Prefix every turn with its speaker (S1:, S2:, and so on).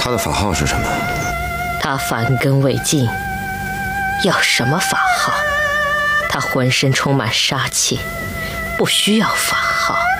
S1: 他的法号是什么？
S2: 他返根未尽，要什么法号？他浑身充满杀气，不需要法号。